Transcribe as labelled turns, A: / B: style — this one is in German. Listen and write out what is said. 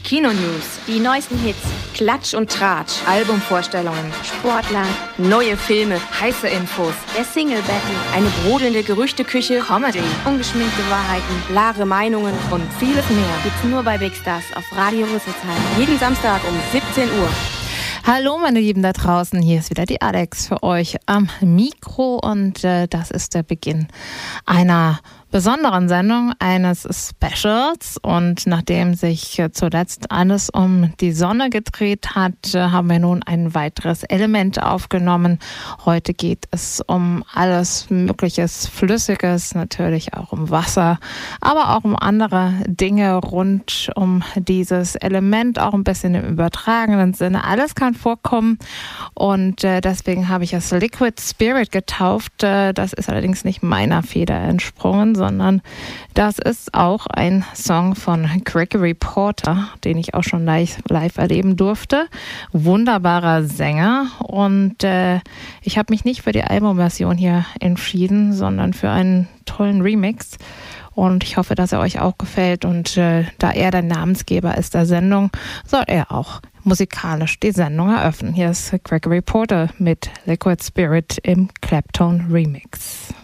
A: Kino-News,
B: die neuesten Hits,
A: Klatsch und Tratsch, Albumvorstellungen,
B: Sportler,
A: neue Filme, heiße Infos,
B: der Single-Battle,
A: eine brodelnde Gerüchteküche,
B: Comedy, ungeschminkte Wahrheiten,
A: klare Meinungen und vieles mehr.
B: Gibt's nur bei Big Stars auf Radio Rüsselsheim.
A: Jeden Samstag um 17 Uhr.
C: Hallo meine Lieben da draußen, hier ist wieder die Alex für euch am Mikro und das ist der Beginn einer besonderen Sendung, eines Specials, und nachdem sich zuletzt alles um die Sonne gedreht hat, haben wir nun ein weiteres Element aufgenommen. Heute geht es um alles Mögliches Flüssiges, natürlich auch um Wasser, aber auch um andere Dinge rund um dieses Element, auch ein bisschen im übertragenen Sinne. Alles kann vorkommen und deswegen habe ich es Liquid Spirit getauft. Das ist allerdings nicht meiner Feder entsprungen, sondern das ist auch ein Song von Gregory Porter, den ich auch schon live erleben durfte. Wunderbarer Sänger, und ich habe mich nicht für die Albumversion hier entschieden, sondern für einen tollen Remix. Und ich hoffe, dass er euch auch gefällt. Und da er der Namensgeber ist der Sendung, soll er auch musikalisch die Sendung eröffnen. Hier ist Gregory Porter mit Liquid Spirit im Clapton Remix.